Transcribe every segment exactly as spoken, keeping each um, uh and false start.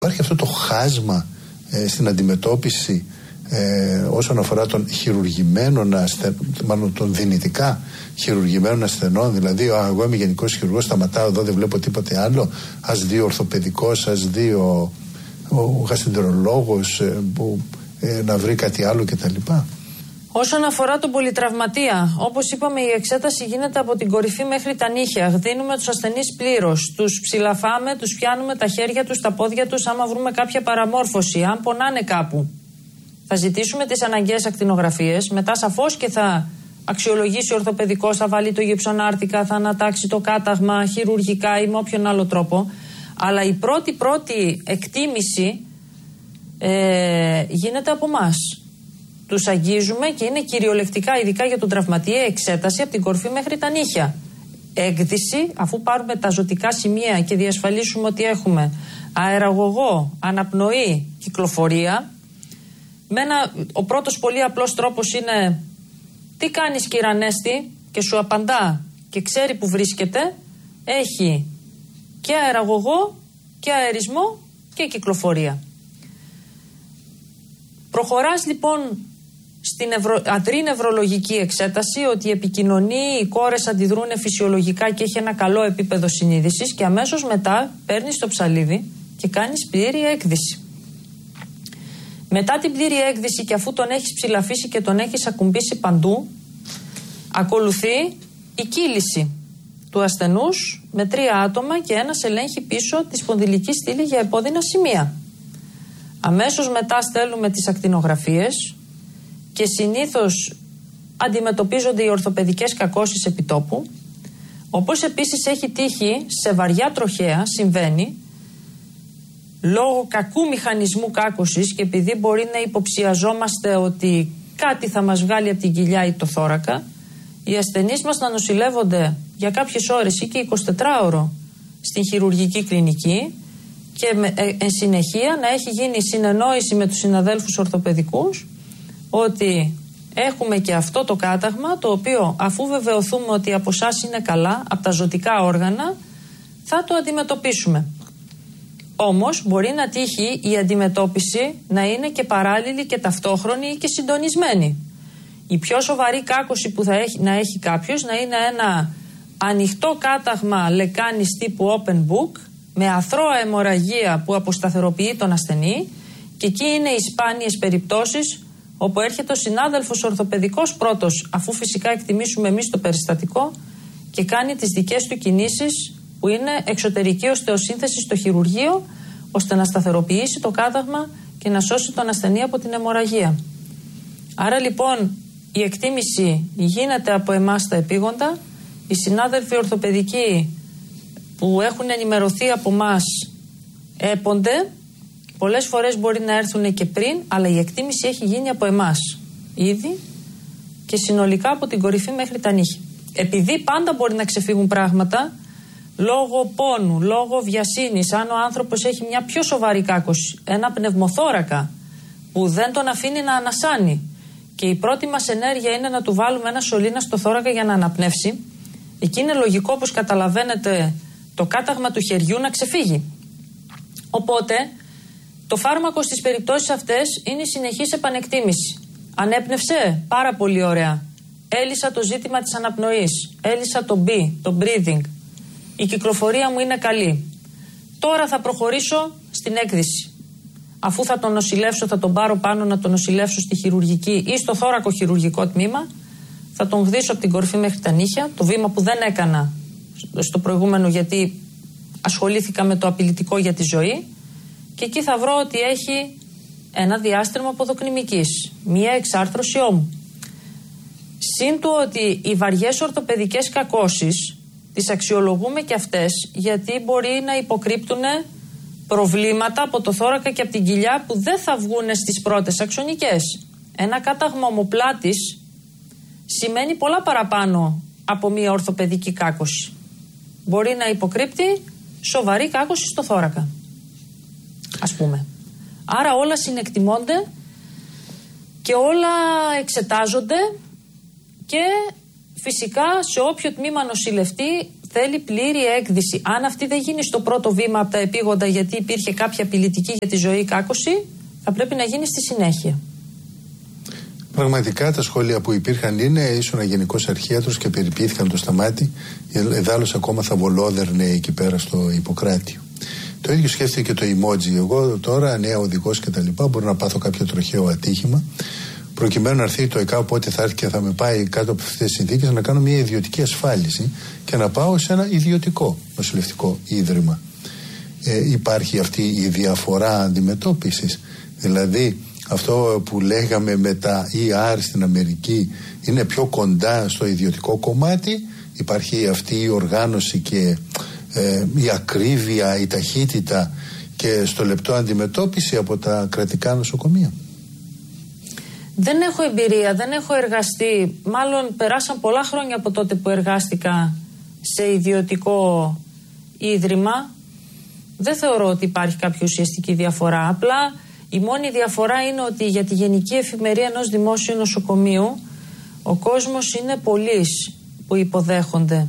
Υπάρχει αυτό το χάσμα ε, στην αντιμετώπιση ε, όσον αφορά των χειρουργημένων ασθενών, μάλλον των δυνητικά χειρουργημένων ασθενών. Δηλαδή, α, εγώ είμαι γενικός χειρουργός, σταματάω εδώ, δεν βλέπω τίποτε άλλο. Ας δει ο ορθοπαιδικός, ας δει ο, ο γαστρεντερολόγος ε, που ε, να βρει κάτι άλλο κτλ. Όσον αφορά τον πολυτραυματία, όπως είπαμε, η εξέταση γίνεται από την κορυφή μέχρι τα νύχια. Δίνουμε τους ασθενείς πλήρως. Τους ψηλαφάμε, τους πιάνουμε τα χέρια τους, τα πόδια τους, άμα βρούμε κάποια παραμόρφωση, αν πονάνε κάπου. Θα ζητήσουμε τις αναγκαίες ακτινογραφίες, μετά σαφώς και θα αξιολογήσει ο ορθοπαιδικός, θα βάλει το γυψονάρτικα, θα ανατάξει το κάταγμα χειρουργικά ή με όποιον άλλο τρόπο. Αλλά η πρώτη πρώτη εκτίμηση ε, γίνεται από εμάς. Τους αγγίζουμε και είναι κυριολεκτικά, ειδικά για τον τραυματία, εξέταση από την κορφή μέχρι τα νύχια. Έκδυση, αφού πάρουμε τα ζωτικά σημεία και διασφαλίσουμε ότι έχουμε αεραγωγό, αναπνοή, κυκλοφορία. Με ένα, ο πρώτος πολύ απλός τρόπος είναι τι κάνεις κύριε Ανέστη, και σου απαντά και ξέρει που βρίσκεται. Έχει και αεραγωγό και αερισμό και κυκλοφορία. Προχωράς λοιπόν στην ευρω... αδρή νευρολογική εξέταση, ότι επικοινωνεί, οι κόρες αντιδρούν φυσιολογικά και έχει ένα καλό επίπεδο συνείδησης, και αμέσως μετά παίρνεις το ψαλίδι και κάνεις πλήρη έκδυση. Μετά την πλήρη έκδυση, και αφού τον έχεις ψηλαφίσει και τον έχεις ακουμπήσει παντού, ακολουθεί η κύληση του ασθενούς με τρία άτομα και ένας ελέγχει πίσω τη σπονδυλική στήλη για επώδυνα σημεία. Αμέσως μετά στέλνουμε τις ακτινογραφίες και συνήθως αντιμετωπίζονται οι ορθοπαιδικές κακώσεις επιτόπου. Όπως επίσης έχει τύχει σε βαριά τροχαία, συμβαίνει, λόγω κακού μηχανισμού κάκωσης, και επειδή μπορεί να υποψιαζόμαστε ότι κάτι θα μας βγάλει από την κοιλιά ή το θώρακα, οι ασθενείς μας να νοσηλεύονται για κάποιες ώρες ή και εικοσιτετράωρο στην χειρουργική κλινική, και με, ε, εν συνεχεία να έχει γίνει συνεννόηση με τους συναδέλφους ορθοπαιδικούς ότι έχουμε και αυτό το κάταγμα, το οποίο αφού βεβαιωθούμε ότι από εσάς είναι καλά, από τα ζωτικά όργανα, θα το αντιμετωπίσουμε. Όμως μπορεί να τύχει η αντιμετώπιση να είναι και παράλληλη και ταυτόχρονη και συντονισμένη. Η πιο σοβαρή κάκωση που θα έχει, να έχει κάποιος να είναι ένα ανοιχτό κάταγμα λεκάνης τύπου open book, με αθρώα αιμορραγία που αποσταθεροποιεί τον ασθενή, και εκεί είναι οι σπάνιες περιπτώσεις όπου έρχεται ο συνάδελφος ορθοπαιδικός πρώτος, αφού φυσικά εκτιμήσουμε εμείς το περιστατικό, και κάνει τις δικές του κινήσεις που είναι εξωτερική οστεοσύνθεση στο χειρουργείο, ώστε να σταθεροποιήσει το κάταγμα και να σώσει τον ασθενή από την αιμορραγία. Άρα λοιπόν η εκτίμηση γίνεται από εμάς τα επίγοντα. Οι συνάδελφοι ορθοπαιδικοί που έχουν ενημερωθεί από εμάς έπονται, πολλές φορές μπορεί να έρθουν και πριν, αλλά η εκτίμηση έχει γίνει από εμάς ήδη και συνολικά από την κορυφή μέχρι τα νύχια. Επειδή πάντα μπορεί να ξεφύγουν πράγματα, λόγω πόνου, λόγω βιασύνης, αν ο άνθρωπος έχει μια πιο σοβαρή κάκωση, ένα πνευμοθώρακα που δεν τον αφήνει να ανασάνει, και η πρώτη μας ενέργεια είναι να του βάλουμε ένα σωλήνα στο θώρακα για να αναπνεύσει, εκεί είναι λογικό, όπως καταλαβαίνετε, το κάταγμα του χεριού να ξεφύγει. Οπότε το φάρμακο στις περιπτώσεις αυτές είναι η συνεχής επανεκτίμηση. Ανέπνευσε, πάρα πολύ ωραία. Έλυσα το ζήτημα της αναπνοής, έλυσα το B, το breathing. Η κυκλοφορία μου είναι καλή. Τώρα θα προχωρήσω στην έκδυση. Αφού θα τον νοσηλεύσω, θα τον πάρω πάνω να τον νοσηλεύσω στη χειρουργική ή στο θώρακο χειρουργικό τμήμα, θα τον γδίσω από την κορφή μέχρι τα νύχια, το βήμα που δεν έκανα στο προηγούμενο γιατί ασχολήθηκα με το απειλητικό για τη ζωή, και εκεί θα βρω ότι έχει ένα διάστρεμα ποδοκνημικής, μία εξάρθρωση ώμου. Συν του ότι οι βαριές ορθοπαιδικές κακώσεις τις αξιολογούμε και αυτές, γιατί μπορεί να υποκρύπτουν προβλήματα από το θώρακα και από την κοιλιά που δεν θα βγουν στις πρώτες αξονικές. Ένα κάταγμα ομοπλάτης σημαίνει πολλά παραπάνω από μία ορθοπαιδική κάκωση. Μπορεί να υποκρύπτει σοβαρή κάκωση στο θώρακα, ας πούμε. Άρα όλα συνεκτιμώνται και όλα εξετάζονται, και φυσικά σε όποιο τμήμα νοσηλευτεί θέλει πλήρη έκδυση. Αν αυτή δεν γίνει στο πρώτο βήμα από τα επίγοντα, γιατί υπήρχε κάποια απειλητική για τη ζωή κάκωση, θα πρέπει να γίνει στη συνέχεια. Πραγματικά τα σχόλια που υπήρχαν είναι ήσουν γενικός αρχίατρος και περιποιήθηκαν το Σταμάτη, εδάλλως ακόμα θα βολόδερνε εκεί πέρα στο Ιπποκράτιο. Το ίδιο σκέφτηκε και το emoji. Εγώ τώρα, νέα οδηγός και τα λοιπά, μπορώ να πάθω κάποιο τροχαίο ατύχημα, προκειμένου να έρθει το ΕΚΑ, οπότε θα έρθει και θα με πάει κάτω από αυτές τις συνθήκες να κάνω μια ιδιωτική ασφάλιση και να πάω σε ένα ιδιωτικό νοσηλευτικό ίδρυμα. Ε, υπάρχει αυτή η διαφορά αντιμετώπισης. Δηλαδή, αυτό που λέγαμε με τα ι αρ στην Αμερική είναι πιο κοντά στο ιδιωτικό κομμάτι. Υπάρχει αυτή η οργάνωση και ε, η ακρίβεια, η ταχύτητα και στο λεπτό αντιμετώπιση από τα κρατικά νοσοκομεία. Δεν έχω εμπειρία, δεν έχω εργαστεί. Μάλλον περάσαν πολλά χρόνια από τότε που εργάστηκα σε ιδιωτικό ίδρυμα. Δεν θεωρώ ότι υπάρχει κάποια ουσιαστική διαφορά. Απλά η μόνη διαφορά είναι ότι για τη γενική εφημερία ενός δημόσιου νοσοκομείου ο κόσμος είναι πολλής που υποδέχονται.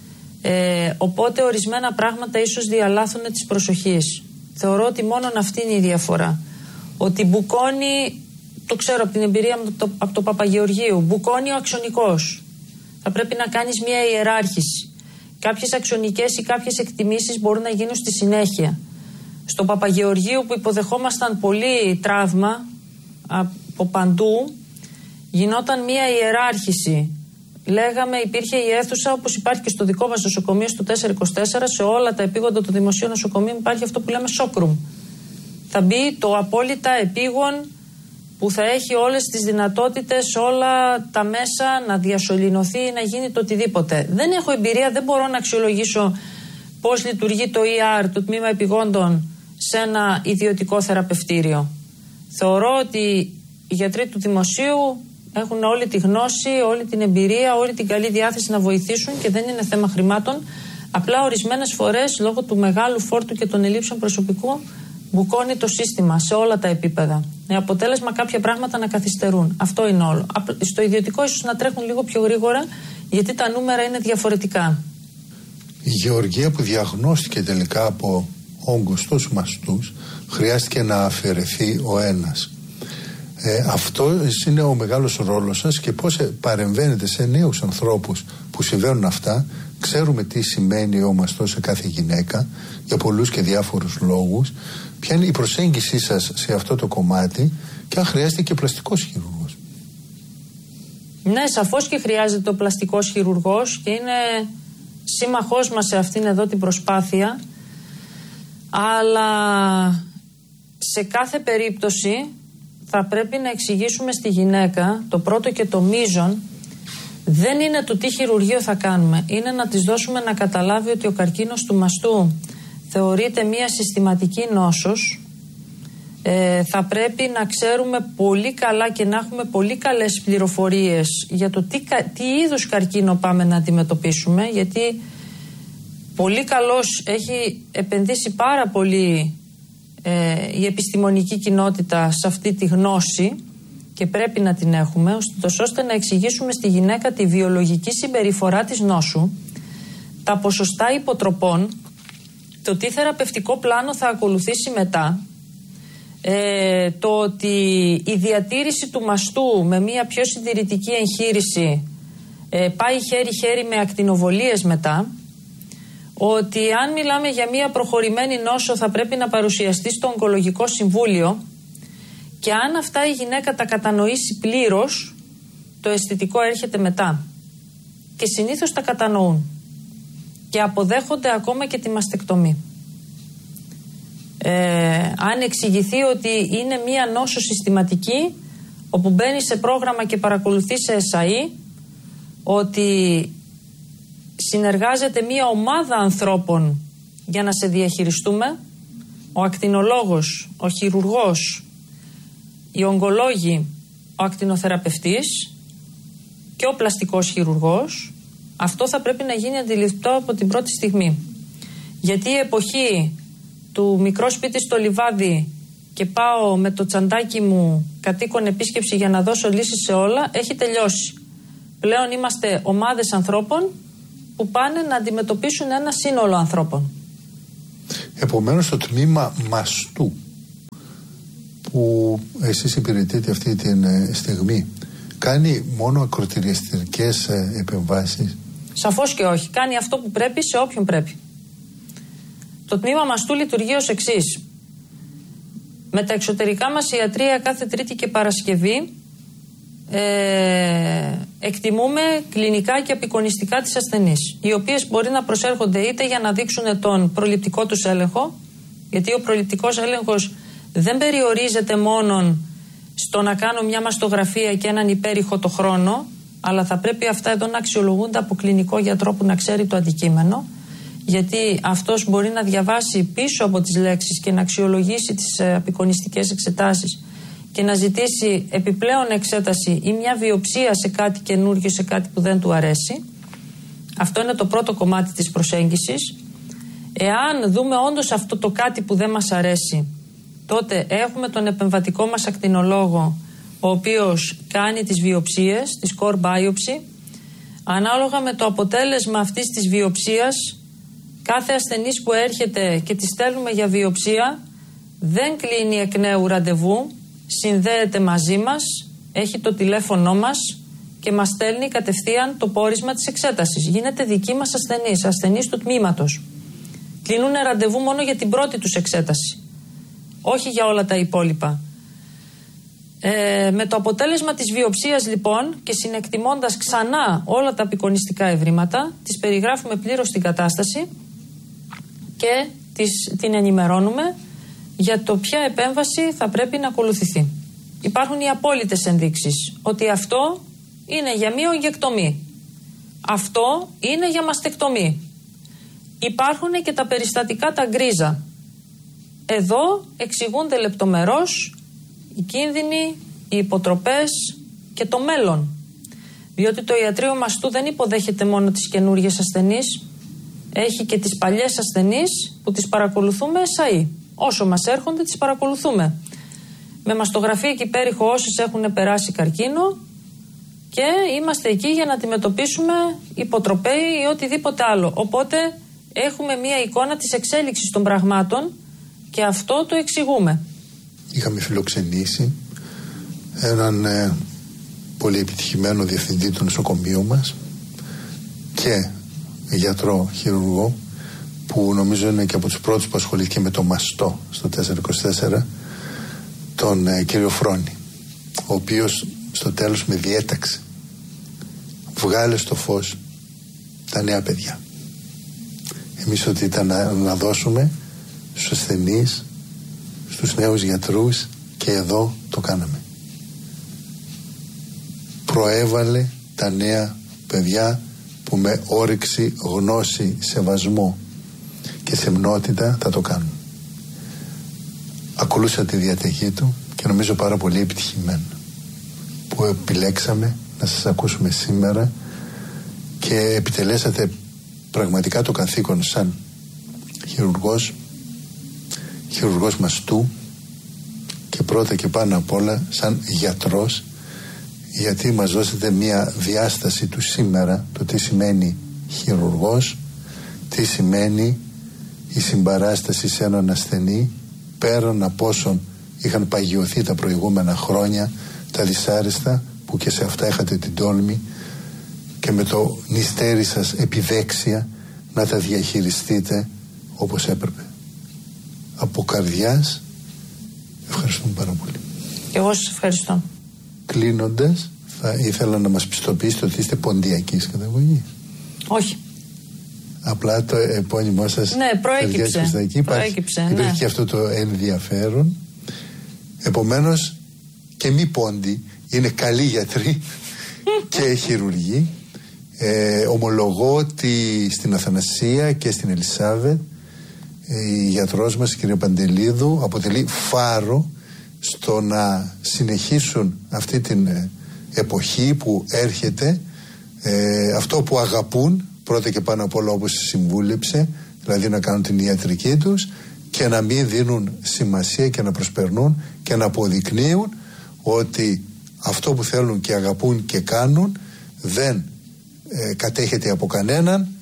Ε, οπότε ορισμένα πράγματα ίσως διαλάθουν της προσοχής. Θεωρώ ότι μόνο αυτή είναι η διαφορά. Ότι μπουκώνει, το ξέρω από την εμπειρία μου το, από το Παπαγεωργίου, μπουκώνει ο αξονικός. Θα πρέπει να κάνεις μια ιεράρχηση. Κάποιες αξονικές ή κάποιες εκτιμήσεις μπορούν να γίνουν στη συνέχεια. Στο Παπαγεωργίου που υποδεχόμασταν πολύ τραύμα από παντού, γινόταν μια ιεράρχηση. Λέγαμε, υπήρχε η αίθουσα όπως υπάρχει και στο δικό μας νοσοκομείο στο τετρακόσια είκοσι τέσσερα, σε όλα τα επίγοντα του δημοσίου νοσοκομείου υπάρχει αυτό που λέμε shockroom. Θα μπει το απόλυτα επίγον που θα έχει όλες τις δυνατότητες, όλα τα μέσα να διασωληνωθεί ή να γίνει το οτιδήποτε. Δεν έχω εμπειρία, δεν μπορώ να αξιολογήσω πώς λειτουργεί το ι αρ, το τμήμα επιγόντων, σε ένα ιδιωτικό θεραπευτήριο. Θεωρώ ότι οι γιατροί του δημοσίου έχουν όλη τη γνώση, όλη την εμπειρία, όλη την καλή διάθεση να βοηθήσουν και δεν είναι θέμα χρημάτων. Απλά ορισμένες φορές, λόγω του μεγάλου φόρτου και των ελλείψεων προσωπικού, μπουκώνει το σύστημα σε όλα τα επίπεδα. Με αποτέλεσμα κάποια πράγματα να καθυστερούν. Αυτό είναι όλο. Στο ιδιωτικό ίσως να τρέχουν λίγο πιο γρήγορα, γιατί τα νούμερα είναι διαφορετικά. Η Γεωργία που διαγνώστηκε τελικά από όγκους τόσο μαστούς, χρειάστηκε να αφαιρεθεί ο ένας. Ε, αυτό είναι ο μεγάλος ρόλος σας και πώς παρεμβαίνετε σε νέους ανθρώπους που συμβαίνουν αυτά. Ξέρουμε τι σημαίνει ο μαστός σε κάθε γυναίκα για πολλούς και διάφορους λόγους. Ποια είναι η προσέγγιση σας σε αυτό το κομμάτι και αν χρειάζεται και πλαστικός χειρουργός. Ναι, σαφώς και χρειάζεται ο πλαστικός χειρουργός και είναι σύμμαχός μας σε αυτήν εδώ την προσπάθεια, αλλά σε κάθε περίπτωση θα πρέπει να εξηγήσουμε στη γυναίκα το πρώτο και το μείζον δεν είναι το τι χειρουργείο θα κάνουμε, είναι να της δώσουμε να καταλάβει ότι ο καρκίνος του μαστού θεωρείται μια συστηματική νόσος. Ε, θα πρέπει να ξέρουμε πολύ καλά και να έχουμε πολύ καλές πληροφορίες για το τι, τι είδους καρκίνο πάμε να αντιμετωπίσουμε, γιατί πολύ καλώς έχει επενδύσει πάρα πολύ ε, η επιστημονική κοινότητα σε αυτή τη γνώση και πρέπει να την έχουμε, ώστε να εξηγήσουμε στη γυναίκα τη βιολογική συμπεριφορά της νόσου, τα ποσοστά υποτροπών, το τι θεραπευτικό πλάνο θα ακολουθήσει μετά, ε, το ότι η διατήρηση του μαστού με μια πιο συντηρητική εγχείρηση ε, πάει χέρι-χέρι με ακτινοβολίες μετά, ότι αν μιλάμε για μια προχωρημένη νόσο θα πρέπει να παρουσιαστεί στο Ογκολογικό Συμβούλιο και αν αυτά η γυναίκα τα κατανοήσει πλήρως, το αισθητικό έρχεται μετά. Και συνήθως τα κατανοούν και αποδέχονται ακόμα και τη μαστεκτομή. Ε, αν εξηγηθεί ότι είναι μία νόσο συστηματική όπου μπαίνει σε πρόγραμμα και παρακολουθεί σε ΕΣΑΗ, ότι συνεργάζεται μία ομάδα ανθρώπων για να σε διαχειριστούμε, ο ακτινολόγος, ο χειρουργός, οι ογκολόγοι, ο ακτινοθεραπευτής και ο πλαστικός χειρουργός, αυτό θα πρέπει να γίνει αντιληπτό από την πρώτη στιγμή. Γιατί η εποχή του μικρό σπίτι στο λιβάδι και πάω με το τσαντάκι μου κατοίκον επίσκεψη για να δώσω λύσεις σε όλα έχει τελειώσει. Πλέον είμαστε ομάδες ανθρώπων που πάνε να αντιμετωπίσουν ένα σύνολο ανθρώπων. Επομένως το τμήμα μαστού που εσείς υπηρετείτε αυτή τη στιγμή κάνει μόνο ακροτηριαστικές επεμβάσεις? Σαφώς και όχι. Κάνει αυτό που πρέπει σε όποιον πρέπει. Το τμήμα μαστού λειτουργεί ως εξής. Με τα εξωτερικά μας ιατρεία κάθε Τρίτη και Παρασκευή ε, εκτιμούμε κλινικά και απεικονιστικά τις ασθενείς, οι οποίες μπορεί να προσέρχονται είτε για να δείξουν τον προληπτικό τους έλεγχο, γιατί ο προληπτικός έλεγχος δεν περιορίζεται μόνον στο να κάνω μια μαστογραφία και έναν υπέρηχο το χρόνο, αλλά θα πρέπει αυτά εδώ να αξιολογούνται από κλινικό γιατρό που να ξέρει το αντικείμενο, γιατί αυτός μπορεί να διαβάσει πίσω από τις λέξεις και να αξιολογήσει τις απεικονιστικές εξετάσεις και να ζητήσει επιπλέον εξέταση ή μια βιοψία σε κάτι καινούργιο, σε κάτι που δεν του αρέσει. Αυτό είναι το πρώτο κομμάτι της προσέγγισης. Εάν δούμε όντως αυτό το κάτι που δεν μας αρέσει, τότε έχουμε τον επεμβατικό μας ακτινολόγο, ο οποίος κάνει τις βιοψίες, τις core biopsy. Ανάλογα με το αποτέλεσμα αυτής της βιοψίας, κάθε ασθενής που έρχεται και τη στέλνουμε για βιοψία δεν κλείνει εκ νέου ραντεβού, συνδέεται μαζί μας, έχει το τηλέφωνό μας και μας στέλνει κατευθείαν το πόρισμα της εξέτασης. Γίνεται δική μας ασθενής, ασθενής του τμήματος. Κλείνουν ραντεβού μόνο για την πρώτη τους εξέταση, όχι για όλα τα υπόλοιπα. Ε, με το αποτέλεσμα της βιοψίας λοιπόν και συνεκτιμώντας ξανά όλα τα απεικονιστικά ευρήματα, τις περιγράφουμε πλήρως την κατάσταση και τις, την ενημερώνουμε για το ποια επέμβαση θα πρέπει να ακολουθηθεί. Υπάρχουν οι απόλυτες ενδείξεις ότι αυτό είναι για μυογεκτομή, αυτό είναι για μαστεκτομή. Υπάρχουν και τα περιστατικά τα γκρίζα. Εδώ εξηγούνται λεπτομερώς οι κίνδυνοι, οι υποτροπές και το μέλλον. Διότι το ιατρείο μαστού δεν υποδέχεται μόνο τις καινούργιες ασθενείς, έχει και τις παλιές ασθενείς που τις παρακολουθούμε εσαΐ. Όσο μας έρχονται τις παρακολουθούμε. Με μαστογραφία και υπέρηχο όσες έχουν περάσει καρκίνο και είμαστε εκεί για να αντιμετωπίσουμε υποτροπέοι ή οτιδήποτε άλλο. Οπότε έχουμε μία εικόνα της εξέλιξης των πραγμάτων και αυτό το εξηγούμε. Είχαμε φιλοξενήσει έναν ε, πολύ επιτυχημένο διευθυντή του νοσοκομείου μας και γιατρό χειρουργό που νομίζω είναι και από τους πρώτους που ασχολήθηκε με το μαστό στο τετρακόσια είκοσι τέσσερα, τον ε, κύριο Φρόνη, ο οποίος στο τέλος με διέταξε, βγάλε στο φως τα νέα παιδιά. Εμείς ότι ήταν να, να δώσουμε στους ασθενείς, στους νέους γιατρούς, και εδώ το κάναμε. Προέβαλε τα νέα παιδιά που με όρεξη, γνώση, σεβασμό και σεμνότητα θα το κάνουν. Ακολούθησα τη διαταγή του και νομίζω πάρα πολύ επιτυχημένο που επιλέξαμε να σας ακούσουμε σήμερα και επιτελέσατε πραγματικά το καθήκον σαν χειρουργός, χειρουργός μαστού και πρώτα και πάνω απ' όλα σαν γιατρός, γιατί μας δώσετε μια διάσταση του σήμερα, το τι σημαίνει χειρουργός, τι σημαίνει η συμπαράσταση σε έναν ασθενή, πέραν από όσων είχαν παγιωθεί τα προηγούμενα χρόνια, τα δυσάρεστα που και σε αυτά είχατε την τόλμη και με το νηστέρι σας επιδέξια να τα διαχειριστείτε όπως έπρεπε. Από καρδιάς ευχαριστούμε πάρα πολύ. Και εγώ σας ευχαριστώ. Κλείνοντας, θα ήθελα να μας πιστοποιήσετε ότι είστε ποντιακής καταγωγής. Όχι. Απλά το επώνυμό σας, ναι, προέκυψε. Υπάρχει, προέκυψε υπάρχει ναι. και αυτό το ενδιαφέρον. Επομένως και μη πόντι είναι καλοί γιατροί και χειρουργοί. Ε, ομολογώ ότι στην Αθανασία και στην Ελισάβετ η γιατρός μας, η κυρία Παντελίδου, αποτελεί φάρο στο να συνεχίσουν αυτή την εποχή που έρχεται, ε, αυτό που αγαπούν πρώτα και πάνω απ' όλα, όπως συμβούλεψε, δηλαδή να κάνουν την ιατρική τους και να μην δίνουν σημασία και να προσπερνούν και να αποδεικνύουν ότι αυτό που θέλουν και αγαπούν και κάνουν δεν ε, κατέχεται από κανέναν,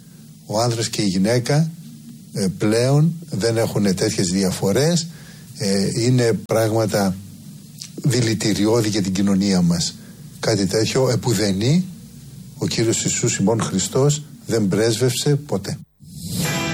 ο άνδρας και η γυναίκα ε, πλέον δεν έχουν τέτοιες διαφορές, ε, είναι πράγματα δηλητηριώδη για την κοινωνία μας. Κάτι τέτοιο επουδενή ο Κύριος Ιησούς ημών Χριστός δεν πρέσβευσε ποτέ.